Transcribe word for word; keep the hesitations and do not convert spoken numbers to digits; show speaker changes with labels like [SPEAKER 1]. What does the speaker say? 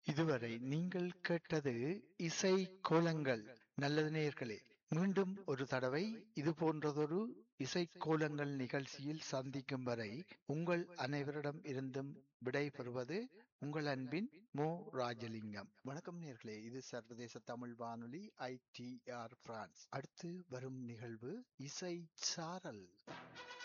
[SPEAKER 1] இதுவரை நீங்கள் கேட்டது இசை கோலங்கள். நல்லது நேயர்களே, மீண்டும் ஒரு தடவை இது போன்றதொரு இசை கோலங்கள் நிகழ்ச்சியில் சந்திக்கும் வரை உங்கள் அனைவரிடம் இருந்தும் விடை பெறுவது உங்கள் அன்பின் மோ ராஜலிங்கம். வணக்கம் நேயர்களே, இது சர்வதேச தமிழ் வானொலி ஐ டி ஆர் பிரான்ஸ். அடுத்து வரும் நிகழ்வு இசை சாரல்.